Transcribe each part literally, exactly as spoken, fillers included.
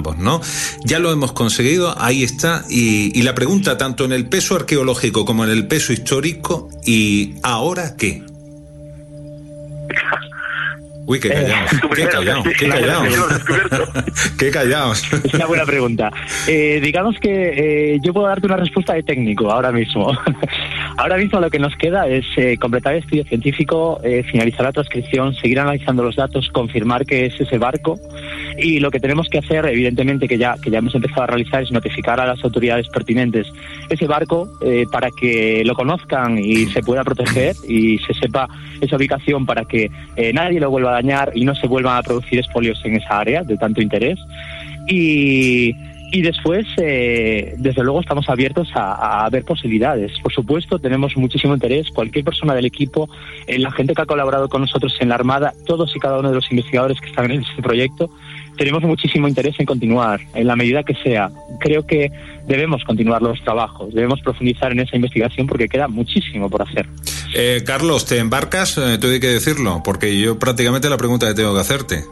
ambos, ¿no? Ya lo hemos conseguido, ahí está, y, y la pregunta tanto en el peso arqueológico como en el peso histórico, ¿y ahora qué? Uy, qué callados, eh, qué callados, qué callados, qué callados. Es una buena pregunta. Eh, digamos que eh, yo puedo darte una respuesta de técnico ahora mismo. Ahora mismo lo que nos queda es eh, completar el estudio científico, eh, finalizar la transcripción, seguir analizando los datos, confirmar que es ese barco, y lo que tenemos que hacer, evidentemente, que ya que ya hemos empezado a realizar, es notificar a las autoridades pertinentes ese barco eh, para que lo conozcan y se pueda proteger y se sepa esa ubicación para que eh, nadie lo vuelva a dañar y no se vuelvan a producir expolios en esa área de tanto interés. Y, y después, eh, desde luego, estamos abiertos a, a ver posibilidades. Por supuesto, tenemos muchísimo interés. Cualquier persona del equipo, eh, la gente que ha colaborado con nosotros en la Armada, todos y cada uno de los investigadores que están en este proyecto, tenemos muchísimo interés en continuar, en la medida que sea. Creo que debemos continuar los trabajos, debemos profundizar en esa investigación porque queda muchísimo por hacer. Eh, Carlos, ¿te embarcas? Eh, te doy que decirlo, porque yo prácticamente la pregunta que tengo que hacerte.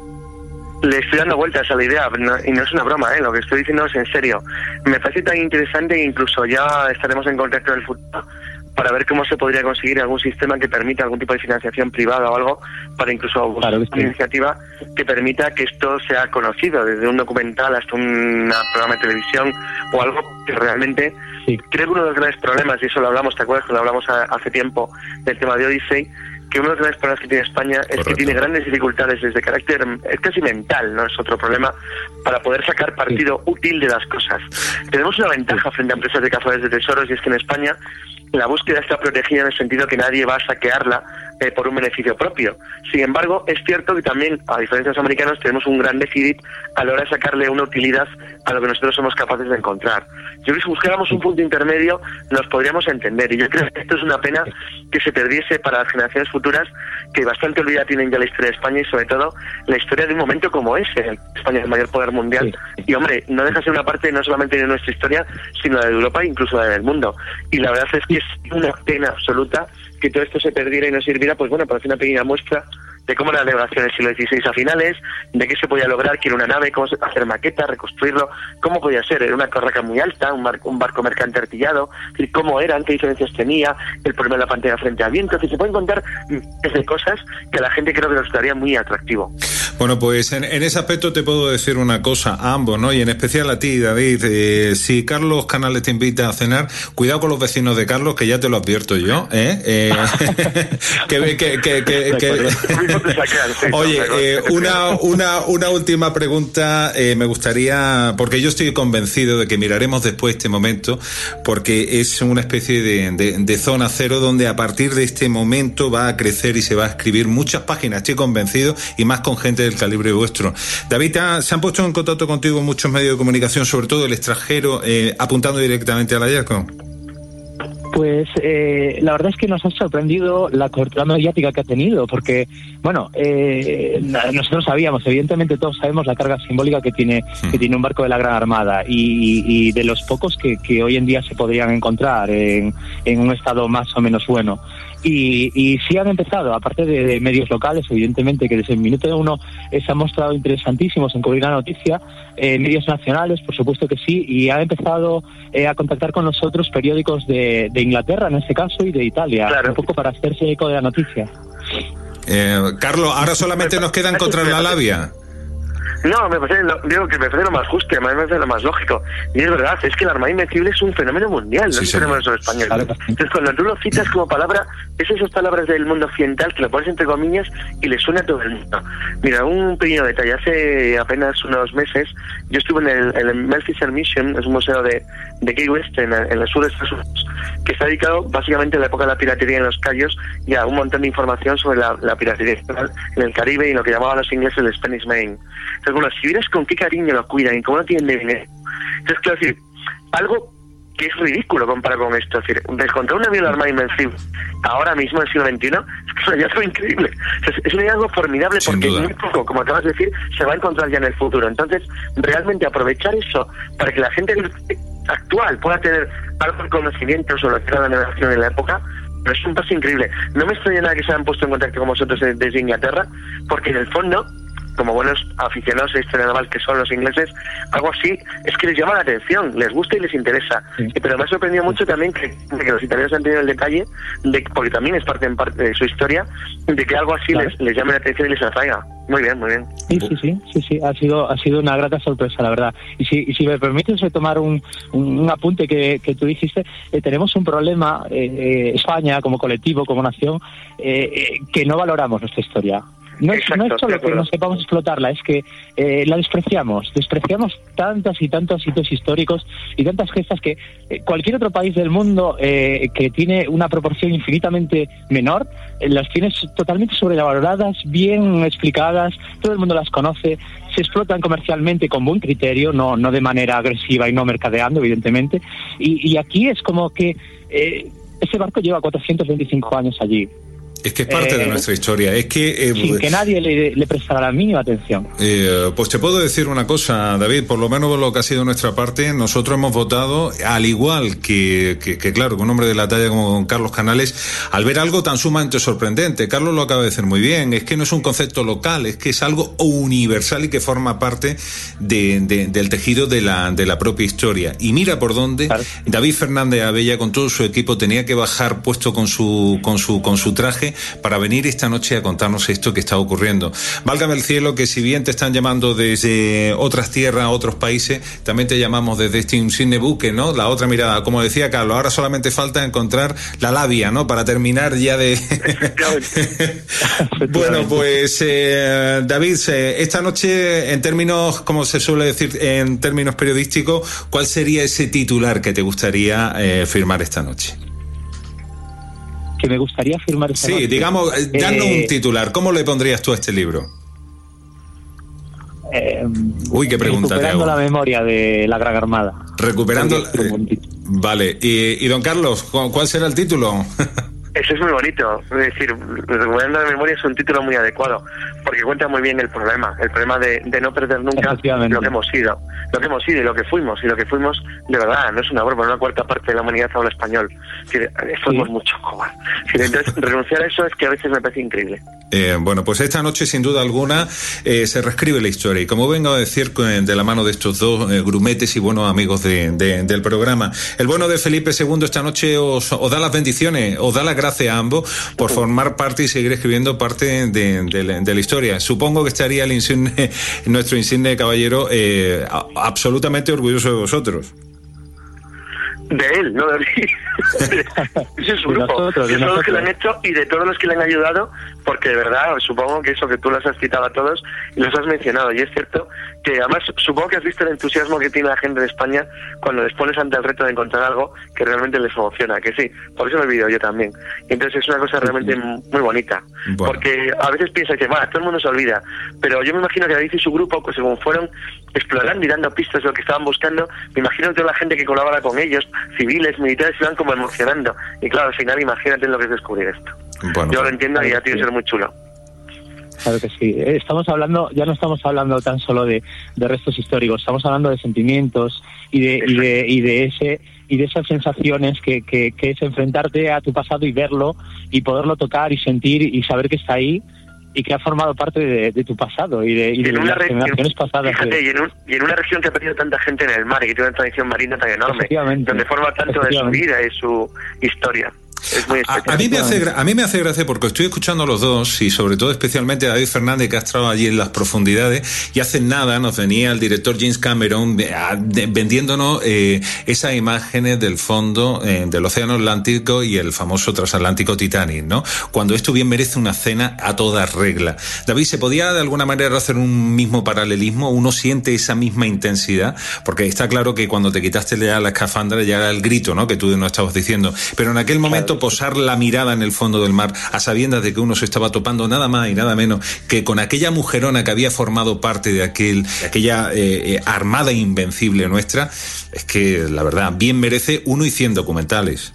Le estoy dando vueltas a la idea, no, y no es una broma, ¿eh? Lo que estoy diciendo es en serio. Me parece tan interesante que incluso ya estaremos en contacto en el futuro para ver cómo se podría conseguir algún sistema que permita algún tipo de financiación privada o algo, para incluso buscar claro, una iniciativa que permita que esto sea conocido, desde un documental hasta un programa de televisión o algo que realmente... Sí. Creo que uno de los grandes problemas, y eso lo hablamos, ¿te acuerdas? Cuando hablamos a, hace tiempo del tema de Odyssey, que uno de los grandes problemas que tiene España es Correcto. que tiene grandes dificultades desde carácter, es casi mental, no es otro problema, para poder sacar partido sí. útil de las cosas. Tenemos una ventaja frente a empresas de cazadores de tesoros, y es que en España la búsqueda está protegida en el sentido que nadie va a saquearla eh, por un beneficio propio. Sin embargo, es cierto que también, a diferencia de los americanos, tenemos un gran déficit a la hora de sacarle una utilidad a lo que nosotros somos capaces de encontrar. Yo creo que si buscáramos un punto intermedio nos podríamos entender, y yo creo que esto es una pena que se perdiese para las generaciones futuras, que bastante olvidada tienen ya la historia de España y sobre todo la historia de un momento como ese. España es el mayor poder mundial sí. y hombre, no deja de ser una parte no solamente de nuestra historia, sino de Europa e incluso de del mundo. Y la verdad es que es una pena absoluta que todo esto se perdiera y no sirviera, pues bueno, para hacer una pequeña muestra de cómo era la navegación del siglo dieciséis a finales, de qué se podía lograr, que era una nave, cómo hacer maquetas, reconstruirlo, cómo podía ser, era una carraca muy alta, un barco, un barco mercante artillado, cómo eran, qué diferencias tenía, el problema de la pantalla frente al viento, que se pueden contar desde cosas que a la gente creo que nos estaría muy atractivo. Bueno, pues en, en ese aspecto te puedo decir una cosa a ambos, ¿no? Y en especial a ti, David, eh, si Carlos Canales te invita a cenar, cuidado con los vecinos de Carlos, que ya te lo advierto yo, ¿eh? eh que, que, que, que, que Oye, eh, una, una, una última pregunta, eh, me gustaría, porque yo estoy convencido de que miraremos después este momento, porque es una especie de, de, de zona cero donde a partir de este momento va a crecer y se va a escribir muchas páginas, estoy convencido, y más con gente del calibre vuestro. David, ¿se han puesto en contacto contigo muchos medios de comunicación, sobre todo el extranjero, eh, apuntando directamente al hallazgo? Pues eh, la verdad es que nos ha sorprendido la cobertura mediática que ha tenido, porque, bueno, eh, nosotros sabíamos, evidentemente todos sabemos la carga simbólica que tiene sí. que tiene un barco de la Gran Armada y, y de los pocos que, que hoy en día se podrían encontrar en, en un estado más o menos bueno. Y, y sí han empezado, aparte de, de medios locales, evidentemente, que desde el minuto uno eh, se han mostrado interesantísimos en cubrir la noticia, eh, medios nacionales, por supuesto que sí, y han empezado eh, a contactar con nosotros periódicos de, de Inglaterra, en este caso, y de Italia, claro. un poco para hacerse eco de la noticia. Eh, Carlos, ahora solamente nos queda encontrar la labia. No, me parece lo, digo que me parece lo más justo, me parece lo más lógico. Y es verdad, es que la Armada Invencible es un fenómeno mundial, no sí, es un fenómeno solo español. Claro. Entonces, cuando tú lo citas como palabra, es esas palabras del mundo occidental que lo pones entre comillas y le suena a todo el mundo. Mira, un pequeño detalle. Hace apenas unos meses, yo estuve en el, en el Melfisher Mission, es un museo de, de Key West, en, en el sur de Estados Unidos, que está dedicado básicamente a la época de la piratería en los Cayos y a un montón de información sobre la, la piratería en el Caribe y lo que llamaban los ingleses el Spanish Main. Entonces, bueno, si vieras con qué cariño lo cuidan y cómo no tienen de dinero. Entonces, quiero decir, algo que es ridículo comparado con esto. Es decir, descontar un avión de Armada Invencible ahora mismo en el siglo veintiuno es que es un hallazgo increíble. O sea, es un hallazgo formidable Sin porque duda. muy poco, como acabas de decir, se va a encontrar ya en el futuro. Entonces, realmente aprovechar eso para que la gente actual pueda tener algo de conocimiento sobre lo que era la navegación en la época, pero es un paso increíble. No me extraña nada que se hayan puesto en contacto con vosotros desde Inglaterra, porque en el fondo como buenos aficionados a la historia naval que son los ingleses, algo así es que les llama la atención, les gusta y les interesa. Sí. Pero me ha sorprendido mucho también que, que los italianos han tenido el detalle, de, porque también es parte en parte de su historia, de que algo así claro. les, les llame la atención y les atraiga. Muy bien, muy bien. Sí, sí, sí, sí, sí, ha sido ha sido una grata sorpresa, la verdad. Y si, y si me permites retomar un, un, un apunte que, que tú dijiste, eh, tenemos un problema, eh, eh, España como colectivo, como nación, eh, eh, que no valoramos nuestra historia. No es, Exacto, no es solo que no sepamos explotarla, es que eh, la despreciamos. Despreciamos tantas y tantos hitos históricos y tantas gestas que eh, cualquier otro país del mundo eh, que tiene una proporción infinitamente menor, eh, las tiene totalmente sobrevaloradas, bien explicadas, todo el mundo las conoce, se explotan comercialmente con buen criterio, no, no de manera agresiva y no mercadeando, evidentemente. Y, y aquí es como que eh, ese barco lleva cuatrocientos veinticinco años allí. Es que es parte eh, de nuestra historia. Es que eh, sin que nadie le, le prestara la mínima atención. Eh, pues te puedo decir una cosa, David, por lo menos lo que ha sido nuestra parte, nosotros hemos votado, al igual que, que, que claro, con un hombre de la talla como Carlos Canales, al ver algo tan sumamente sorprendente. Carlos lo acaba de decir muy bien, es que no es un concepto local, es que es algo universal y que forma parte de, de, del tejido de la, de la propia historia. Y mira por dónde claro. David Fernández Abella con todo su equipo tenía que bajar puesto con su, con su, con su traje para venir esta noche a contarnos esto que está ocurriendo. Válgame el cielo que si bien te están llamando desde otras tierras, otros países, también te llamamos desde este insigne buque, ¿no? La otra mirada, como decía Carlos, ahora solamente falta encontrar la labia, ¿no? Para terminar ya de... Bueno, pues eh, David, eh, esta noche, en términos, como se suele decir en términos periodísticos, ¿cuál sería ese titular que te gustaría eh, firmar esta noche? Que me gustaría firmar esta Sí, noche. digamos, dando eh, un titular, ¿cómo le pondrías tú a este libro? Eh, Uy, qué pregunta te hago. Recuperando la memoria de la Gran Armada. Recuperando... Eh, vale, y, y don Carlos, ¿cuál será el título? Eso es muy bonito, es decir, Recuperando la memoria es un título muy adecuado, porque cuenta muy bien el problema, el problema de, de no perder nunca lo que hemos sido, lo que hemos sido y lo que fuimos, y lo que fuimos, de verdad, no es una broma, una cuarta parte de la humanidad habla español, es decir, fuimos sí. mucho, joder. Entonces, renunciar a eso es que a veces me parece increíble. Eh, bueno, pues esta noche, sin duda alguna, eh, se reescribe la historia, y como vengo a decir, de la mano de estos dos eh, grumetes y buenos amigos de, de, del programa, el bueno de Felipe segundo esta noche os, os da las bendiciones, os da las gracias a ambos por formar parte y seguir escribiendo parte de, de, de la historia. Supongo que estaría el insigne, nuestro insigne caballero eh, absolutamente orgulloso de vosotros. De él, no de mí. Ese es su grupo. Nosotros, de todos los que lo han hecho y de todos los que le han ayudado, porque de verdad, supongo que eso que tú los has citado a todos y los has mencionado, y es cierto que además supongo que has visto el entusiasmo que tiene la gente de España cuando les pones ante el reto de encontrar algo que realmente les emociona, que sí, por eso me olvido yo también. Y entonces es una cosa realmente muy bonita, bueno. Porque a veces piensas que, bueno, todo el mundo se olvida, pero yo me imagino que David y su grupo, pues según fueron explorando y dando pistas de lo que estaban buscando, me imagino que toda la gente que colabora con ellos, civiles, militares, se van como emocionando. Y claro, al final imagínate lo que es descubrir esto. Bueno, yo lo entiendo y ya tiene que ser muy chulo. Claro que sí. Estamos hablando, ya no estamos hablando tan solo de, de restos históricos, estamos hablando de sentimientos y de, y de, y de ese y de esas sensaciones que, que, que es enfrentarte a tu pasado y verlo y poderlo tocar y sentir y saber que está ahí y que ha formado parte de, de tu pasado y de, y de las generaciones pasadas. Fíjate, de... y, en un, y en una región que ha perdido tanta gente en el mar y que tiene una tradición marina tan enorme, donde forma tanto de su vida y su historia. Es muy a, a, mí me hace, a mí me hace gracia porque estoy escuchando a los dos y sobre todo especialmente a David Fernández, que ha estado allí en las profundidades, y hace nada nos venía el director James Cameron de, de, vendiéndonos eh, esas imágenes del fondo eh, del Océano Atlántico y el famoso transatlántico Titanic, ¿no? Cuando esto bien merece una cena a toda regla. David, ¿se podía de alguna manera hacer un mismo paralelismo? ¿Uno siente esa misma intensidad? Porque está claro que cuando te quitaste ya la escafandra ya era el grito, ¿no? Que tú nos estabas diciendo. Pero en aquel momento posar la mirada en el fondo del mar a sabiendas de que uno se estaba topando nada más y nada menos que con aquella mujerona que había formado parte de aquel de aquella eh, armada invencible nuestra, es que la verdad bien merece uno y cien documentales.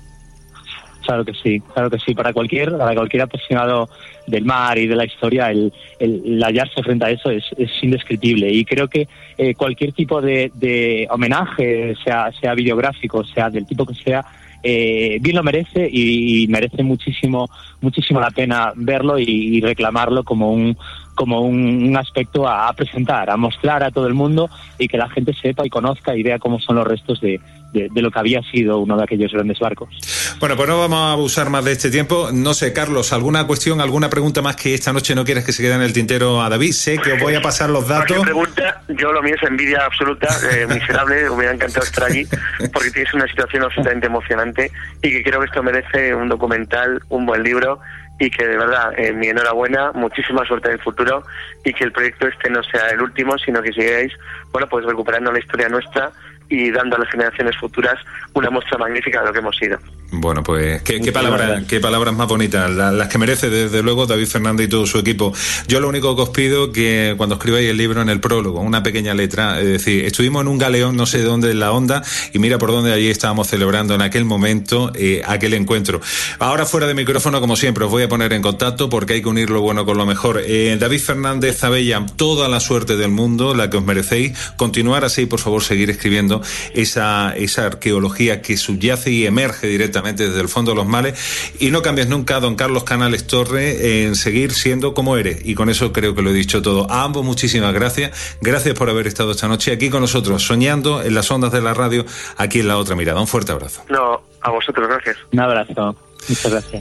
Claro que sí, claro que sí. Para cualquier, para cualquier apasionado del mar y de la historia, el, el, el hallarse frente a eso es, es indescriptible. Y creo que eh, cualquier tipo de, de homenaje, sea, sea videográfico, sea del tipo que sea, eh, bien lo merece y, y merece muchísimo muchísimo la pena verlo y, y reclamarlo como un como un, un aspecto a, a presentar, a mostrar a todo el mundo y que la gente sepa y conozca y vea cómo son los restos de, de, de lo que había sido uno de aquellos grandes barcos. Bueno, pues no vamos a abusar más de este tiempo. No sé, Carlos, ¿alguna cuestión, alguna pregunta más que esta noche no quieres que se quede en el tintero a David? Sé que os voy a pasar los datos. Cualquier pregunta, yo lo mío es envidia absoluta, eh, miserable, me hubiera encantado estar allí, porque tienes una situación absolutamente emocionante y que creo que esto merece un documental, un buen libro, y que de verdad, eh, mi enhorabuena, muchísima suerte en el futuro y que el proyecto este no sea el último, sino que sigáis, bueno, pues recuperando la historia nuestra y dando a las generaciones futuras una muestra magnífica de lo que hemos sido. Bueno, pues qué, qué palabras qué palabras más bonitas, las, las que merece desde luego David Fernández y todo su equipo. Yo lo único que os pido que cuando escribáis el libro, en el prólogo, una pequeña letra, es decir, estuvimos en un galeón no sé de dónde en la Onda y mira por dónde allí estábamos celebrando en aquel momento eh, aquel encuentro. Ahora fuera de micrófono, como siempre, os voy a poner en contacto porque hay que unir lo bueno con lo mejor. Eh, David Fernández Abella, toda la suerte del mundo, la que os merecéis. Continuar así, por favor, seguir escribiendo esa, esa arqueología que subyace y emerge directamente desde el fondo de los mares, y no cambies nunca, don Carlos Canales Torre, en seguir siendo como eres, y con eso creo que lo he dicho todo. A ambos muchísimas gracias, gracias por haber estado esta noche aquí con nosotros, soñando en las ondas de la radio, aquí en La Otra Mirada. Un fuerte abrazo. No, a vosotros, gracias. Un abrazo, muchas gracias.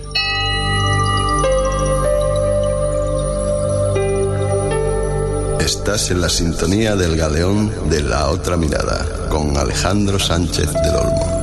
Estás en la sintonía del galeón de La Otra Mirada, con Alejandro Sánchez del Olmo.